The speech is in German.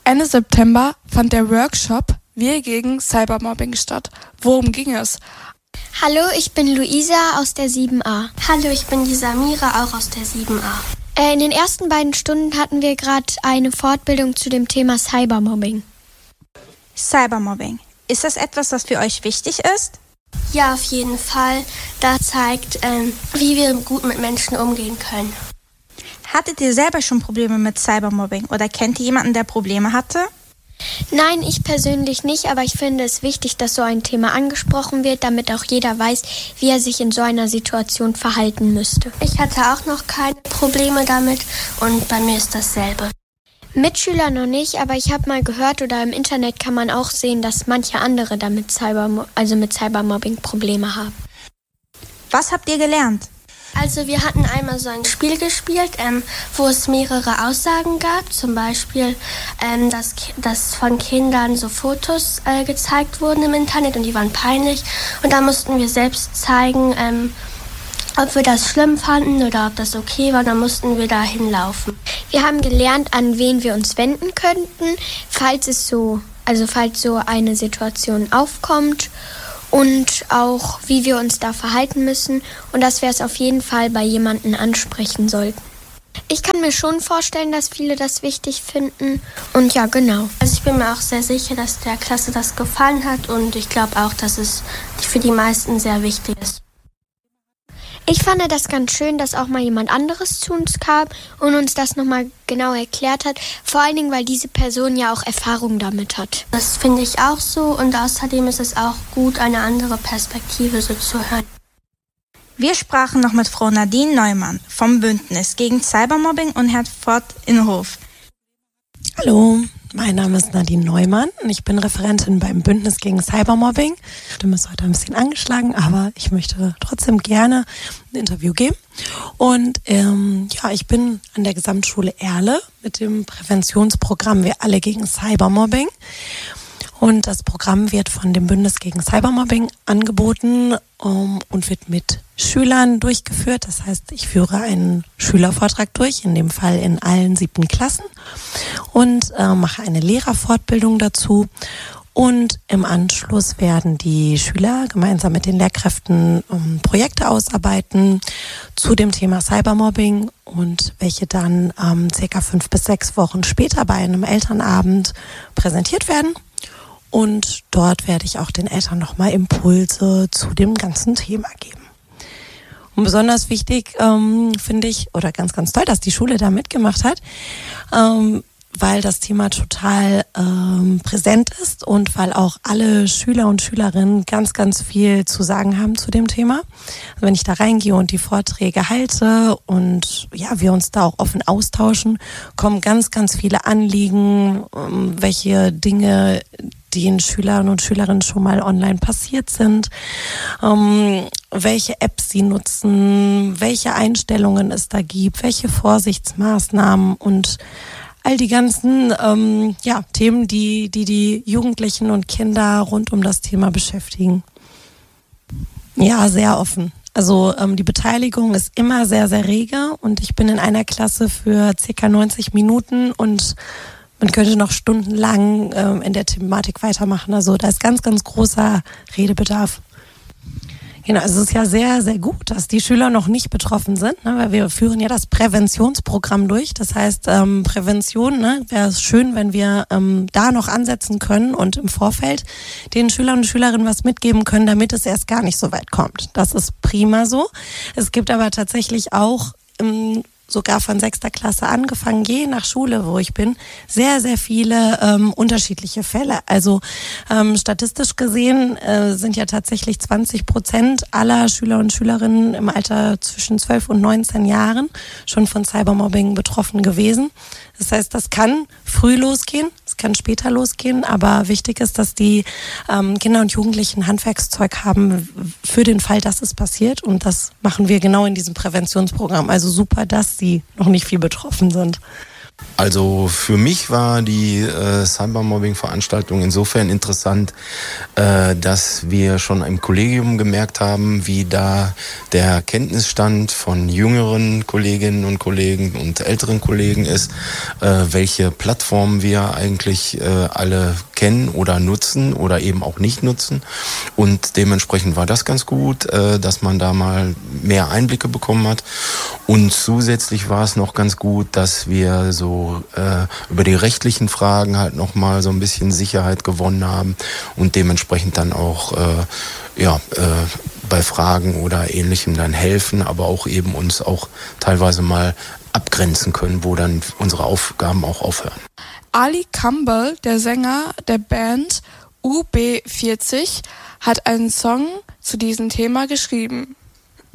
Ende September fand der Workshop Wir gegen Cybermobbing statt. Worum ging es? Hallo, ich bin Luisa aus der 7a. Hallo, ich bin die Samira, auch aus der 7a. In den ersten beiden Stunden hatten wir gerade eine Fortbildung zu dem Thema Cybermobbing. Cybermobbing. Ist das etwas, was für euch wichtig ist? Ja, auf jeden Fall. Das zeigt, wie wir gut mit Menschen umgehen können. Hattet ihr selber schon Probleme mit Cybermobbing oder kennt ihr jemanden, der Probleme hatte? Nein, ich persönlich nicht, aber ich finde es wichtig, dass so ein Thema angesprochen wird, damit auch jeder weiß, wie er sich in so einer Situation verhalten müsste. Ich hatte auch noch keine Probleme damit und bei mir ist dasselbe. Mitschüler noch nicht, aber ich habe mal gehört oder im Internet kann man auch sehen, dass manche andere damit mit Cybermobbing Probleme haben. Was habt ihr gelernt? Also wir hatten einmal so ein Spiel gespielt, wo es mehrere Aussagen gab. Zum Beispiel, dass von Kindern so Fotos gezeigt wurden im Internet und die waren peinlich. Und da mussten wir selbst zeigen, ob wir das schlimm fanden oder ob das okay war. Dann mussten wir da hinlaufen. Wir haben gelernt, an wen wir uns wenden könnten, falls so eine Situation aufkommt. Und auch, wie wir uns da verhalten müssen und dass wir es auf jeden Fall bei jemandem ansprechen sollten. Ich kann mir schon vorstellen, dass viele das wichtig finden und ja, genau. Also ich bin mir auch sehr sicher, dass der Klasse das gefallen hat und ich glaube auch, dass es für die meisten sehr wichtig ist. Ich fand das ganz schön, dass auch mal jemand anderes zu uns kam und uns das nochmal genau erklärt hat. Vor allen Dingen, weil diese Person ja auch Erfahrung damit hat. Das finde ich auch so und außerdem ist es auch gut, eine andere Perspektive so zu hören. Wir sprachen noch mit Frau Nadine Neumann vom Bündnis gegen Cybermobbing und Herford-Innhof. Hallo, mein Name ist Nadine Neumann und ich bin Referentin beim Bündnis gegen Cybermobbing. Die Stimme ist heute ein bisschen angeschlagen, aber ich möchte trotzdem gerne ein Interview geben. Und ich bin an der Gesamtschule Erle mit dem Präventionsprogramm Wir alle gegen Cybermobbing. Und das Programm wird von dem Bündnis gegen Cybermobbing angeboten und wird mit Schülern durchgeführt. Das heißt, ich führe einen Schülervortrag durch, in dem Fall in allen 7. Klassen und mache eine Lehrerfortbildung dazu. Und im Anschluss werden die Schüler gemeinsam mit den Lehrkräften Projekte ausarbeiten zu dem Thema Cybermobbing und welche dann circa 5 bis 6 Wochen später bei einem Elternabend präsentiert werden. Und dort werde ich auch den Eltern nochmal Impulse zu dem ganzen Thema geben. Und besonders wichtig finde ich, oder ganz, ganz toll, dass die Schule da mitgemacht hat, weil das Thema total präsent ist und weil auch alle Schüler und Schülerinnen ganz, ganz viel zu sagen haben zu dem Thema. Also wenn ich da reingehe und die Vorträge halte und ja, wir uns da auch offen austauschen, kommen ganz, ganz viele Anliegen, welche Dinge den Schülern und Schülerinnen schon mal online passiert sind, welche Apps sie nutzen, welche Einstellungen es da gibt, welche Vorsichtsmaßnahmen und all die ganzen Themen, die Jugendlichen und Kinder rund um das Thema beschäftigen. Ja, sehr offen. Also die Beteiligung ist immer sehr, sehr rege und ich bin in einer Klasse für ca. 90 Minuten und man könnte noch stundenlang in der Thematik weitermachen. Also da ist ganz, ganz großer Redebedarf. Genau, also es ist ja sehr, sehr gut, dass die Schüler noch nicht betroffen sind, ne, weil wir führen ja das Präventionsprogramm durch. Das heißt, Prävention, wäre es schön, wenn wir da noch ansetzen können und im Vorfeld den Schülern und Schülerinnen was mitgeben können, damit es erst gar nicht so weit kommt. Das ist prima so. Es gibt aber tatsächlich auch sogar von 6. Klasse angefangen, je nach Schule, wo ich bin, sehr, sehr viele unterschiedliche Fälle. Also statistisch gesehen sind ja tatsächlich 20% aller Schüler und Schülerinnen im Alter zwischen 12 und 19 Jahren schon von Cybermobbing betroffen gewesen. Das heißt, das kann früh losgehen, es kann später losgehen, aber wichtig ist, dass die Kinder und Jugendlichen Handwerkszeug haben für den Fall, dass es passiert. Und das machen wir genau in diesem Präventionsprogramm. Also super, dass sie noch nicht viel betroffen sind. Also für mich war die Cybermobbing-Veranstaltung insofern interessant, dass wir schon im Kollegium gemerkt haben, wie da der Kenntnisstand von jüngeren Kolleginnen und Kollegen und älteren Kollegen ist, welche Plattformen wir eigentlich alle kennen oder nutzen oder eben auch nicht nutzen. Und dementsprechend war das ganz gut, dass man da mal mehr Einblicke bekommen hat. Und zusätzlich war es noch ganz gut, dass wir so über die rechtlichen Fragen halt nochmal so ein bisschen Sicherheit gewonnen haben und dementsprechend dann auch bei Fragen oder Ähnlichem dann helfen, aber auch eben uns auch teilweise mal abgrenzen können, wo dann unsere Aufgaben auch aufhören. Ali Campbell, der Sänger der Band UB40, hat einen Song zu diesem Thema geschrieben.